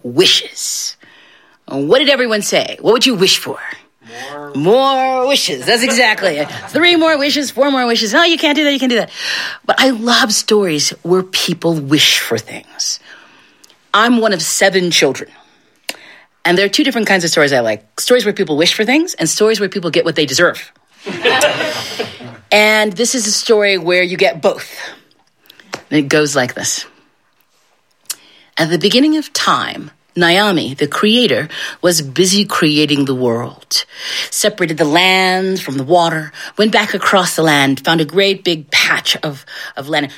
wishes. What did everyone say? What would you wish for? More wishes. That's exactly it. 3 more wishes, 4 more wishes. Oh, you can't do that, you can't do that. But I love stories where people wish for things. I'm one of 7 children. And there are 2 different kinds of stories I like. Stories where people wish for things and stories where people get what they deserve. And this is a story where you get both. And it goes like this. At the beginning of time, Naomi, the creator, was busy creating the world. Separated the land from the water, went back across the land, found a great big patch of land,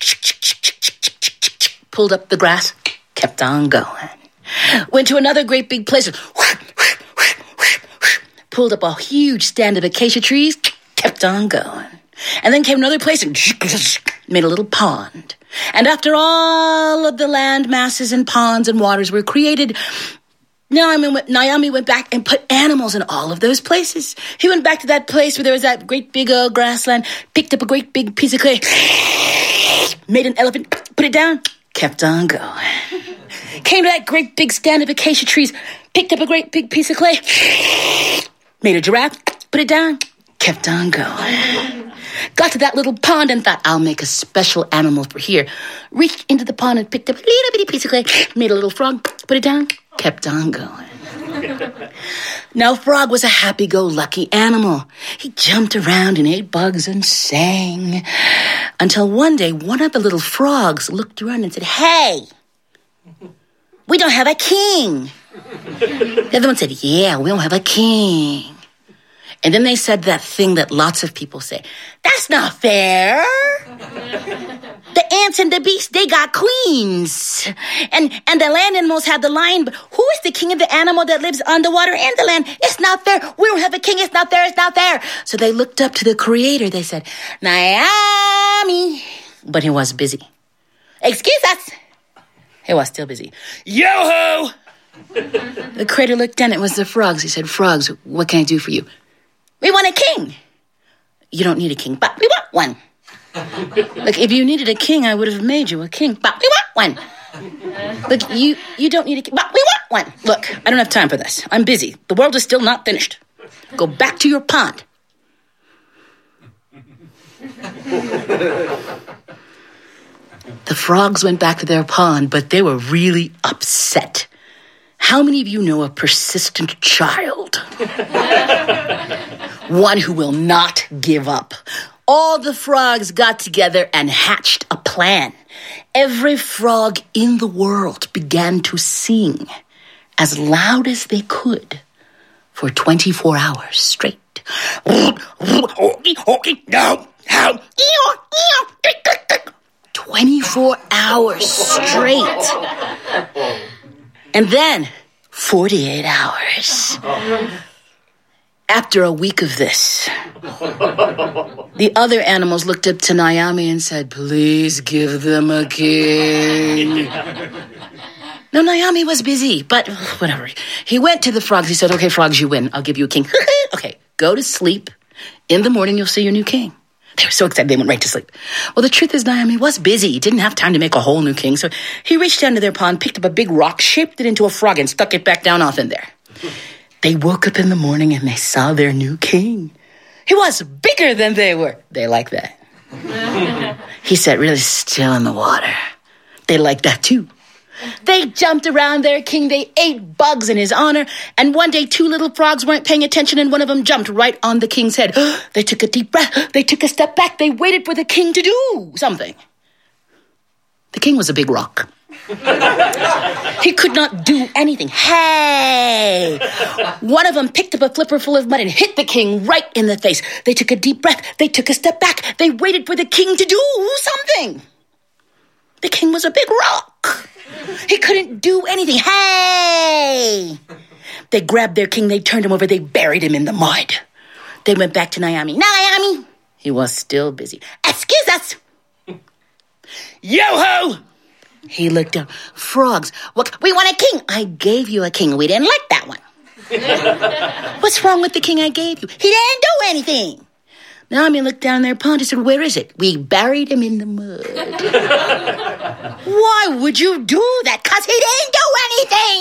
pulled up the grass, kept on going. Went to another great big place, pulled up a huge stand of acacia trees, kept on going. And then came another place and made a little pond. And after all of the land masses and ponds and waters were created, Naomi went back and put animals in all of those places. He went back to that place where there was that great big grassland, picked up a great big piece of clay, made an elephant, put it down, kept on going. Came to that great big stand of acacia trees, picked up a great big piece of clay, made a giraffe, put it down, kept on going. Got to that little pond and thought, I'll make a special animal for here. Reached into the pond and picked up a little bitty piece of clay, made a little frog, put it down, kept on going. Now, Frog was a happy-go-lucky animal. He jumped around and ate bugs and sang. Until one day, one of the little frogs looked around and said, hey, we don't have a king. The other one said, yeah, we don't have a king. And then they said that thing that lots of people say, that's not fair. The ants and the beasts, they got queens. And the land animals have the lion, but who is the king of the animal that lives on the water and the land? It's not fair. We don't have a king. It's not fair. It's not fair. So they looked up to the creator. They said, Naomi. But he was busy. Excuse us. He was still busy. Yo-ho! The creator looked down. It was the frogs. He said, frogs, what can I do for you? We want a king. You don't need a king, but we want one. Look, if you needed a king, I would have made you a king, but we want one. Look, you don't need a king, but we want one. Look, I don't have time for this. I'm busy. The world is still not finished. Go back to your pond. The frogs went back to their pond, but they were really upset. How many of you know a persistent child? One who will not give up. All the frogs got together and hatched a plan. Every frog in the world began to sing as loud as they could for 24 hours straight. 24 hours straight. And then 48 hours. After a week of this, the other animals looked up to Naomi and said, please give them a king. No, Naomi was busy, but whatever. He went to the frogs. He said, okay, frogs, you win. I'll give you a king. Okay, go to sleep. In the morning, you'll see your new king. They were so excited, they went right to sleep. Well, the truth is, Naomi was busy. He didn't have time to make a whole new king. So he reached down to their pond, picked up a big rock, shaped it into a frog, and stuck it back down off in there. They woke up in the morning and they saw their new king. He was bigger than they were. They liked that. He sat really still in the water. They liked that too. They jumped around their king. They ate bugs in his honor. And one day, 2 little frogs weren't paying attention, and one of them jumped right on the king's head. They took a deep breath. They took a step back. They waited for the king to do something. The king was a big rock. He could not do anything. Hey! One of them picked up a flipper full of mud and hit the king right in the face. They took a deep breath. They took a step back. They waited for the king to do something. The king was a big rock. He couldn't do anything. Hey! They grabbed their king. They turned him over. They buried him in the mud. They went back to Naomi. Naomi! He was still busy. Excuse us! Yo-ho! He looked up. Frogs, what? We want a king. I gave you a king. We didn't like that one. What's wrong with the king I gave you? He didn't do anything. Naomi looked down their pond and said, where is it? We buried him in the mud. Why would you do that? 'Cause he didn't do anything.